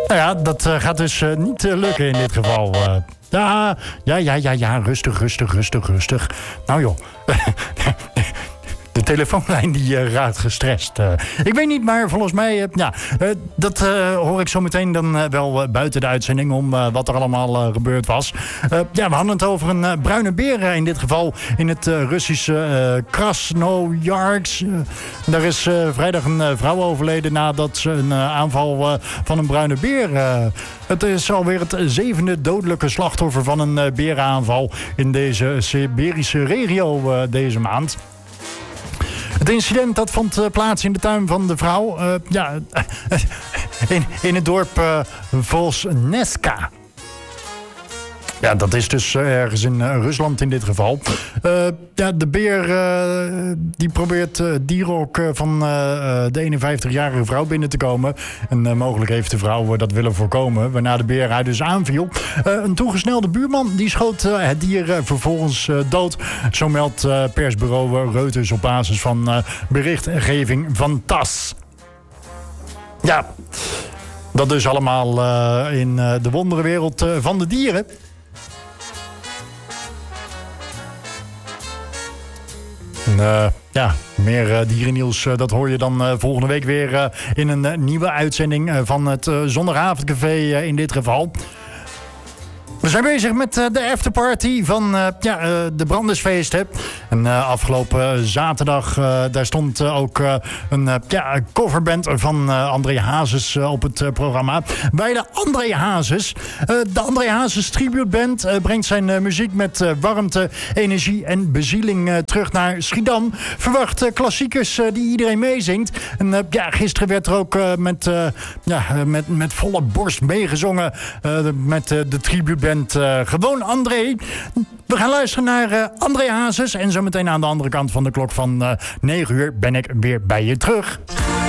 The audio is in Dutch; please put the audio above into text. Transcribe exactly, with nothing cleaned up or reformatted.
Nou ja, dat uh, gaat dus uh, niet uh, lukken in dit geval. Uh, ja, ja, ja, ja, ja, rustig, rustig, rustig, rustig. Nou joh, de telefoonlijn die uh, raakt gestrest. Uh, ik weet niet, maar volgens mij, uh, ja, uh, dat uh, hoor ik zo meteen dan uh, wel uh, buiten de uitzending om uh, wat er allemaal uh, gebeurd was. Uh, ja, we hadden het over een uh, bruine beer uh, in dit geval in het uh, Russische uh, Krasnojarsk. Uh, daar is uh, vrijdag een uh, vrouw overleden nadat ze een uh, aanval uh, van een bruine beer... Uh, het is alweer het zevende dodelijke slachtoffer van een uh, berenaanval in deze Siberische regio uh, deze maand. Het incident dat vond plaats in de tuin van de vrouw. Uh, ja, in, in het dorp uh, Vosneska. Ja, dat is dus ergens in uh, Rusland in dit geval. Uh, ja, de beer uh, die probeert uh, dierhok uh, van uh, de eenenvijftigjarige vrouw binnen te komen. En uh, mogelijk heeft de vrouw uh, dat willen voorkomen. Waarna de beer haar dus aanviel. Uh, een toegesnelde buurman die schoot uh, het dier uh, vervolgens uh, dood. Zo meldt uh, persbureau Reuters op basis van uh, berichtgeving van T A S S. Ja, dat dus allemaal uh, in uh, de wonderenwereld uh, van de dieren. Uh, ja, meer uh, dierennieuws, uh, dat hoor je dan uh, volgende week weer uh, in een uh, nieuwe uitzending uh, van het uh, Zondagavondcafé uh, in dit geval. We zijn bezig met uh, de afterparty van uh, ja, uh, de Brandesfeesten. En uh, afgelopen zaterdag, uh, daar stond uh, ook uh, een uh, ja, coverband van uh, André Hazes uh, op het uh, programma. Bij de André Hazes. Uh, de André Hazes Tribute Band uh, brengt zijn uh, muziek met uh, warmte, energie en bezieling uh, terug naar Schiedam. Verwacht uh, klassiekers uh, die iedereen meezingt. En uh, ja, gisteren werd er ook uh, met, uh, ja, uh, met, met volle borst meegezongen uh, met uh, de Tribute Band. Uh, gewoon André. We gaan luisteren naar uh, André Hazes. En zometeen aan de andere kant van de klok van uh, negen uur ben ik weer bij je terug.